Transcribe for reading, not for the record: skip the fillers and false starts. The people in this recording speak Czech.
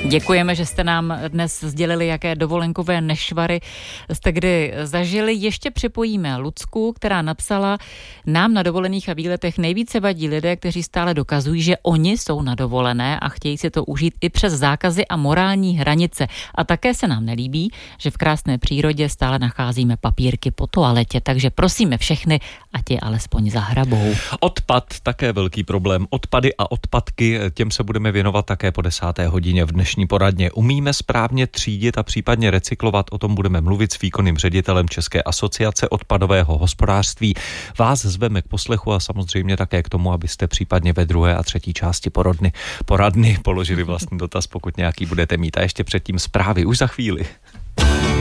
Děkujeme, že jste nám dnes sdělili, jaké dovolenkové nešvary jste kdy zažili. Ještě připojíme Lucku, která napsala: nám na dovolených a výletech nejvíce vadí lidé, kteří stále dokazují, že oni jsou na dovolené a chtějí si to užít i přes zákazy a morální hranice. A také se nám nelíbí, že v krásné přírodě stále nacházíme papírky po toaletě, takže prosíme všechny, ať je alespoň zahrabou. Odpad, také velký problém. Odpady a odpadky, těm se budeme věnovat také po 10. hodině v dnešní poradně. Umíme správně třídit a případně recyklovat? O tom budeme mluvit s výkonným ředitelem České asociace odpadového hospodářství. Vás zveme k poslechu a samozřejmě také k tomu, abyste případně ve druhé a třetí části poradny položili vlastní dotaz, pokud nějaký budete mít. A ještě předtím zprávy už za chvíli.